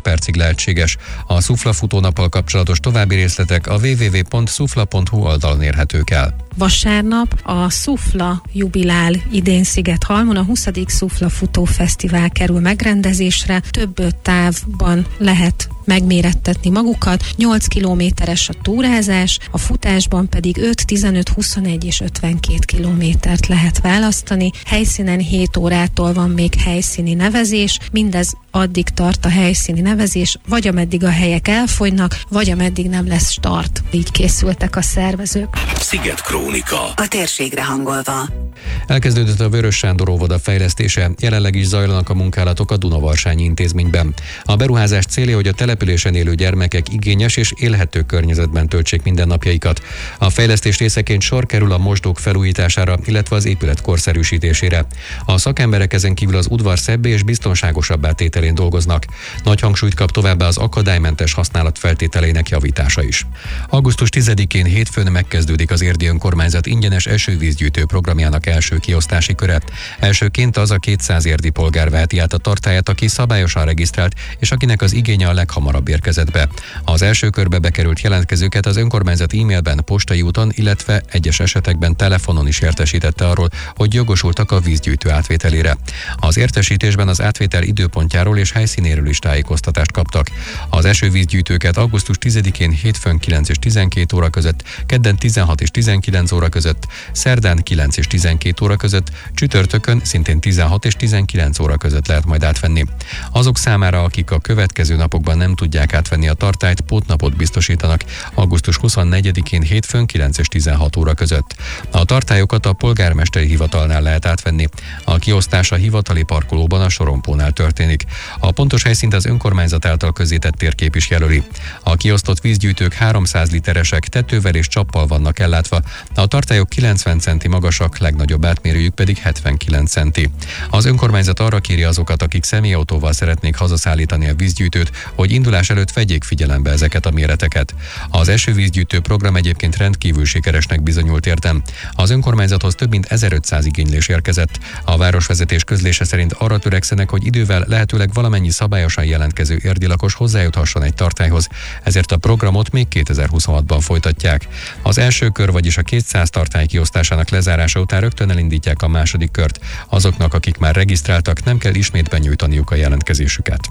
percig lehetséges. A Szufla futónappal kapcsolatos további részletek a www.szufla.hu oldalon érhetők el. Vasárnap a Szufla jubilál idén Szigethalmon, a 20. Szufla Futófesztivál kerül megrendezésre. Több távban lehet megmérettetni magukat. 8 kilométeres a túrázás, a futásban pedig 5, 15, 21 és 52 kilométert lehet választani. Helyszínen 7 órától van még helyszíni nevezés, mindez addig tart a helyszíni nevezés, vagy ameddig a helyek elfogynak, vagy ameddig nem lesz start. Így készültek a szervezők. Sziget Krónika. A térségre hangolva. Elkezdődött a Vörös Sándor óvoda fejlesztése, jelenleg is zajlanak a munkálatok a Dunavarsányi intézményben. A beruházás célja, hogy a településen élő gyermekek igényes és élhető környezetben töltsék mindennapjaikat. A fejlesztés részeként sor kerül a mosdók felújítására, illetve az épület korszerűsítésére. A szakemberek ezen kívül az udvar szebbé és biztonságosabbá tételén dolgoznak. Nagy hangsúlyt kap továbbá az akadálymentes használat feltételeinek javítása is. Augusztus 10-én hétfőn megkezdődik az Érdi Önkormányzat ingyenes esővízgyűjtő programjának első kiosztási köre. Elsőként az a 200 érdi polgár veheti át a tartályát, aki szabályosan regisztrált, és akinek az igénye a leghamarabb érkezett be. Az első körbe bekerült jelentkezőket az önkormányzat e-mailben, postai úton, illetve egyes esetekben telefonon is értesítette arról, hogy jogosultak a vízgyűjtő átvételére. Az értesítésben az átvétel időpontjáról és helyszínéről is tájékoztatást kaptak. Az esővízgyűjtőket augusztus 10-én hétfőn 9 és 12 óra között, kedden 16 és 19 óra között, szerdán 9 és 12 óra között, csütörtökön szintén 16 és 19 óra között lehet majd átvenni. Azok számára, akik a következő napokban nem tudják átvenni a tartályt, pótnapot biztosítanak augusztus 24-én hétfőn 9 és 16 óra között. A tartályokat a polgármesteri hivatalnál lehet átvenni. A kiosztás a hivatali parkolóban a sorompónál történik. A pontos helyszínt az önkormányzat által közzétett térkép is jelöli. A kiosztott vízgyűjtők 300 literesek, tetővel és csappal vannak ellátva. A tartályok 90 centi magasak, legnagyobb átmérőjük pedig 79 centi. Az önkormányzat arra kéri azokat, akik személyautóval szeretnék hazaszállítani a vízgyűjtőt, hogy indulás előtt vegyék figyelembe ezeket a méreteket. Az esővízgyűjtő program egyébként rendkívül sikeresnek bizonyult értem. Az önkormányzathoz több mint 1500 igénylés érkezett. A városvezetés közlése szerint arra törekszenek, hogy idővel lehetőleg valamennyi szabályosan jelentkező érdi lakos hozzájuthasson egy tartályhoz, ezért a programot még 2026-ban folytatják. Az első kör, vagyis a 200 tartály kiosztásának lezárása után rögtön elindítják a második kört. Azoknak, akik már regisztráltak, nem kell ismét benyújtaniuk a jelentkezésüket.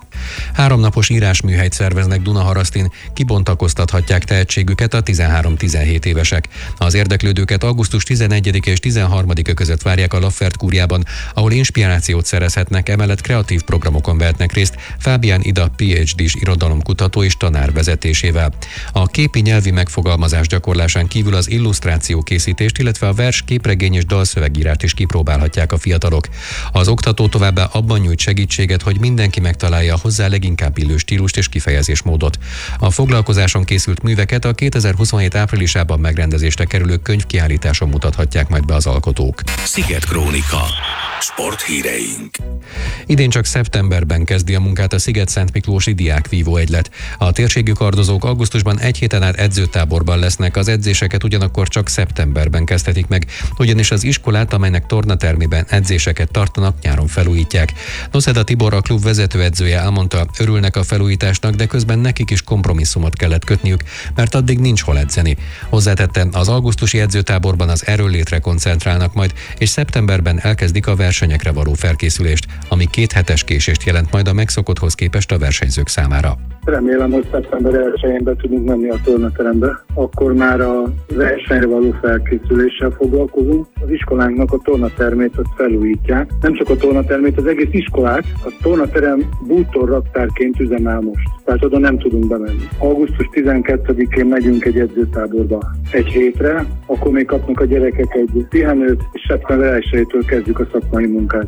3 napos írásműhelyt szerveznek Dunaharasztin, kibontakoztathatják tehetségüket a 13-17 évesek. Az érdeklődőket augusztus 11 és 13-a között várják a Laffert kúriában, ahol inspirációt szerezhetnek, emellett kreatív programokon vehetnek részt Fábián Ida PhD-s irodalomkutató és tanár vezetésével. A képi nyelvi megfogalmazás gyakorlásán kívül az illusztráció készítést, illetve a vers, képregény és dalszövegírást is kipróbálhatják a fiatalok. Az oktató továbbá abban nyújt segítséget, hogy mindenki megtalálja a hozzá leginkább illő stílust és kifejezésmódot. A foglalkozáson készült műveket a 2027 áprilisában megrendezésre kerülő könyvkiállításon mutathatják majd be az alkotók. Sziget Krónika. Sporthíreink. Idén csak szeptemberben kezdi a munkát a Sziget-Szentmiklósi Diákvívó Egylet. A térségi kardozók augusztusban egy héten át edzőtáborban lesznek, az edzéseket ugyanakkor csak szeptemberben kezdhetik meg, ugyanis az iskolát, amelynek tornatermében edzéseket tartanak, nyáron felújítják. Noszeda Tibor, a klub vezetőedzője elmondta, örülnek a felújításnak, de közben nekik is kompromisszumot kellett kötniük, mert addig nincs hol edzeni. Hozzátette, az augusztusi edzőtáborban az erőnlétre koncentrálnak majd, és szeptemberben elkezdik a versenyekre való felkészülést, ami 2 hetes késést jelent majd a megszokotthoz képest a versenyzők számára. Remélem, hogy szeptember 1-én be tudunk menni a tornaterembe. Akkor már a versenyre való felkészüléssel foglalkozunk. Az iskolánknak a tornatermét azt felújítják. Nem csak a tornatermét, az egész iskolát. A tornaterem bútorraktárként üzemel most. Tehát oda nem tudunk bemenni. Augusztus 12-én megyünk egy edzőtáborba egy hétre, akkor még kapnak a gyerekek egy pihenőt, és szeptember 1-től kezdjük a szakmai munkát.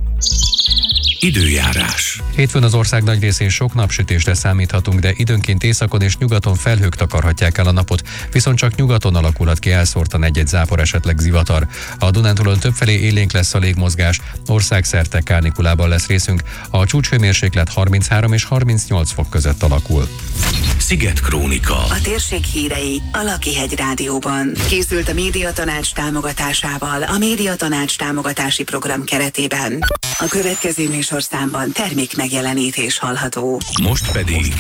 Időjárás. Hétfőn az ország nagy részén sok napsütésre számíthatunk, de időnként északon és nyugaton felhők takarhatják el a napot, viszont csak nyugaton alakulhat ki elszórtan egy-egy zápor, esetleg zivatar. A Dunántúlon többfelé élénk lesz a légmozgás, országszerte kánikulában lesz részünk, a csúcshőmérséklet 33 és 38 fok között alakul. Sziget Krónika. A térség hírei a Lakihegy Rádióban. Készült a Médiatanács támogatásával a Médiatanács támogatási program keretében. A következő műsorszámban termék megjelenítés hallható. Most pedig